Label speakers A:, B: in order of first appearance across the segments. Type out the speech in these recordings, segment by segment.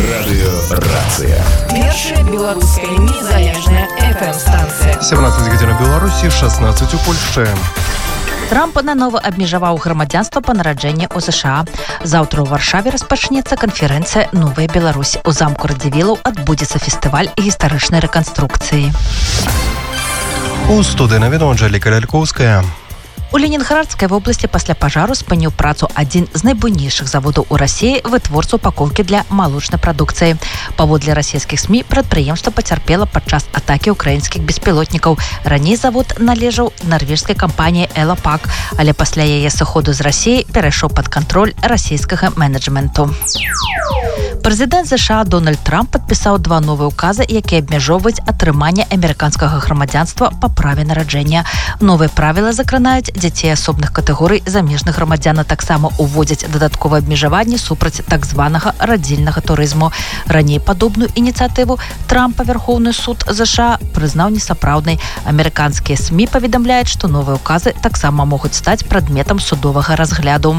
A: Радыёрацыя.
B: Першая беларуская незалежная FM-станцыя.
C: 17 гадзін у Беларусі, 16 у Польшчы.
D: Трамп нанова абмежаваў грамадзянства па нараджэнні ў ЗША. Заўтра ў Варшаве распачнецца канферэнцыя «Новая Беларусь». У замку Радзівілаў адбудзецца фестываль гістарычнай рэканструкцыі.
C: У студыі навіну Анжэліка Лялькоўская.
D: У Ленінградскай вобласці пасля пажару спыніў працу адзін з найбуйнейшых заводаў у Расіі вытворцу упакоўкі для малочнай прадукцыі. Паводле расійскіх СМІ, прадпрыемства пацярпела падчас атакі ўкраінскіх беспілотнікаў. Раней завод належаў нарвежскай кампаніі «Элапак», але пасля яе сыходу з Расіі перайшоў пад кантроль расійскага менеджменту. Прэзідэнт ЗША Дональд Трамп падпісаў 2 новыя ўказы, якія абмяжоўваюць атрыманне амерыканскага грамадзянства па праве нараджэння. Новыя правілы закранаюць дзяцей асобных катэгорый замежных грамадзян, а таксама уводзяць дадатковыя абмежаванні супраць так званага радзільнага турызму. Раней падобную ініцыятыву Трампа Верхоўны суд ЗША прызнаў несапраўднай. Амерыканскія СМІ паведамляюць, што новыя ўказы таксама могуць стаць прадметам судовага разгляду.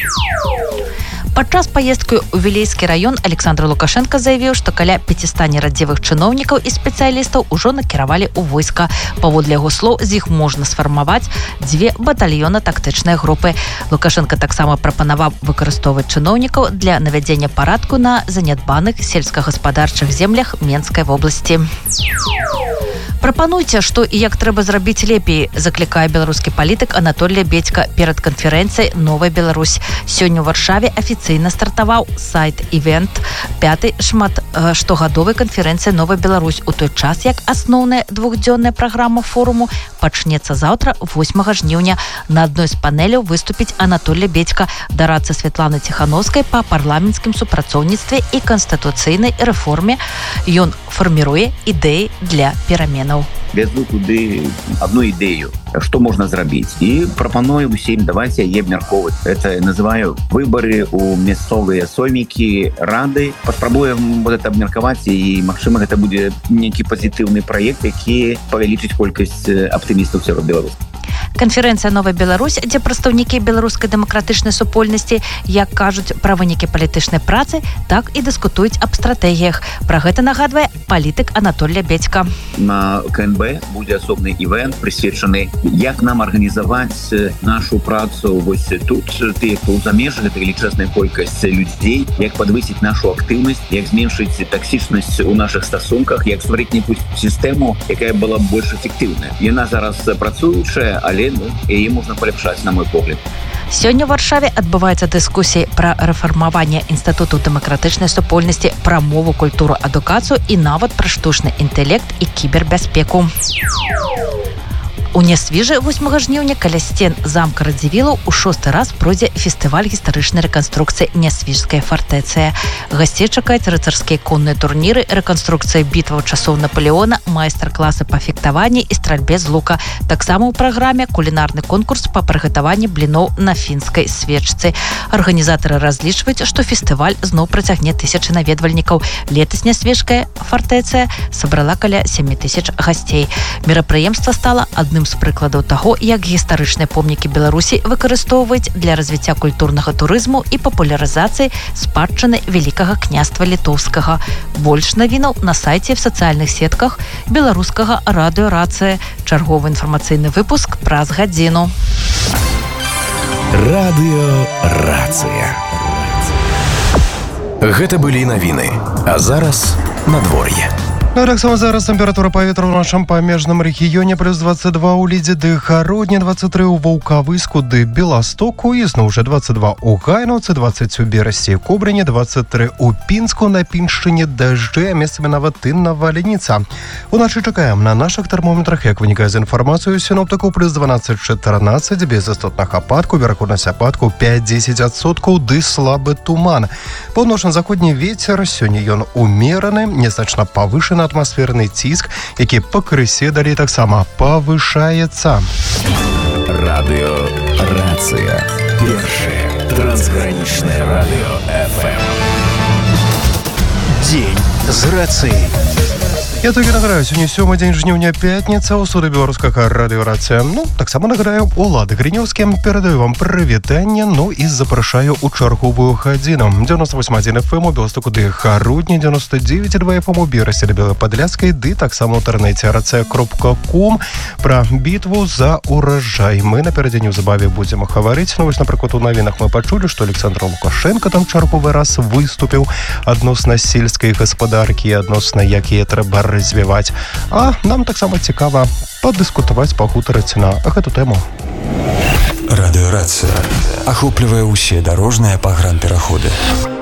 D: Падчас паездкі ў Вілейскі раён Александр Лукашенко заявіў, што каля 500 нерадзівых чыноўнікаў і спецыялістаў ужо накіравалі ў войска. Паводле яго слоў, з іх можна сфармаваць 2 батальёна-тактычныя групы. Лукашенко таксама прапанаваў выкарыстоўваць чыноўнікаў для навядзення парадку на занядбаных сельскагаспадарчых землях Менскай вобласці. Прапануйце, што і як трэба зрабіць лепей, заклікае беларускі палітык Анатолій Бедзька перад канферэнцыяй «Новая Беларусь». Сёння ў Варшаве афіцыйна стартаваў сайт-івент 5-й штогадовай канферэнцыі «Новая Беларусь», у той час, як асноўная двухдзённая праграма форуму пачнецца заўтра, 8 жніўня. На адной з панеляў выступіць Анатолій Бедзька, дарадца Святланы Ціхановскай па парламенцкім супрацоўніцтве і канстытуцыйнай рэформе. Ён фарміруе ідэі для пераменаў.
E: Везу туды одну ідэю, што можна зрабіць. І прапаную ўсім, давайте яе абмяркоўваць. Это называю выбары ў мясцовыя соймікі, рады. Паспрабуем вот это абмеркаваць, і, магчыма, гэта будзе нейкі пазітыўны праект, які павялічыць колькасць аптымістаў сярод беларусаў.
D: Канферэнцыя «Новая Беларусь», дзе прадстаўнікі беларускай дэмакратычнай супольнасці, як кажуць пра вынікі палітычнай працы, так і дыскутуюць аб стратэгіях. Пра гэта нагадвае палітык Анатолій Бедзька.
E: На КНБ будзе асобны івент, прысвечаны, як нам арганізаваць нашу працу вось тут, тыя, хто ў замежжы, гэта велічэзная колькасць людзей, як падвысіць нашу актыўнасць, як зменшыць таксічнасць у нашых стасунках, як стварыць нейкую сістэму, якая была больш эфектыўная. Яна зараз працуючая, але яе можна паляпшаць, на мой погляд.
D: Сёння ў Варшаве адбываецца дыскусія пра рэфармаванне інстытуту дэмакратычнай супольнасці, пра мову, культуру, адукацыю і нават пра штучны інтэлект і кібербяспеку. У Нясвіжы 8 жніўня каля сцен замка Радзівілаў у 6-й раз пройдзе фестываль гістарычнай рэканструкцыі Нясвіжская фартэцыя. Гасцей чакаюць рыцарскія конныя турніры, рэканструкцыя бітваў часоў Наполеона, майстар-класы па фехтаванні і стральбе з лука. Таксама ў праграме кулінарны конкурс па прыгатаванні бліноў на фінскай свечцы. Арганізатары разлічваюць, што фестываль зноў працягне тысячы наведвальнікаў. Летась Нясвіжская фартэцыя сабрала каля 7000 гасцей. Мерапрыемства стала адным з прыкладаў таго, як гістарычныя помнікі Беларусі выкарыстоўваюць для развіцця культурнага турызму і папулярызацыі спадчыны Вялікага княства Літоўскага. Больш навінаў на сайце і в сацыяльных сетках беларускага радыёрацыя. Чарговы інфармацыйны выпуск праз гадзіну.
A: Радыёрацыя. Гэта былі навіны. А зараз надвор'е.
C: Ну, таксама зараз тэмпература паветра ў нашым памежным рэгіёне плюс 22 ў Лідзі ды Гародні, 23 ў Ваўкавыску ды Беластоку, ізноў уже 22 ў Гайнаўцы, 20 у Берасці і Кобрыні, 23 ў Пінску, на Піншчыне дажджы, а месцамі нават і навальніца. Уначы чакаем на нашых тэрмометрах, як вынікае з інфармацыю сіноптыкаў, плюс 12-14, без істотных ападкаў, верагоднасць ападкаў 5-10%, ды слабы туман. Паўночна-заходні вецер, сёння ён умераны, незначна павышаны атмасферны ціск, які пакрысе далей таксама павышаецца.
A: Радыёрацыя. Першае трансгранічнае радыё FM. Дзень з рацыяй.
C: Я толькі нагадаю, сёння 7 дзень жніўня, пятніца, у суды беларускага радыёрацыя. Ну, таксама нагадаю, Улады Гринёўскім перадаю вам прывітанне, ну і запрашаю у чарговую гадзіну. 98.1 FM у Беластоку ды Гародні, 99.2 FM у Берасці да Белападляцкай, ды таксама ў інтэрнэце racea.com пра бітву за уражай. Мы наперадзе неўзабаве будзем гаварыць. Ну, вось, напрыклад, у навінах мы пачулі, што Александр Лукашенко там чарговы раз выступіў адносна сельскай гаспадаркі, адносна якія трэба развіваць. А нам таксама цікава падыскутаваць, пагутарыць на гэту тэму.
F: Радыёрацыя ахоплівае ўсе дарожныя пагранпераходы.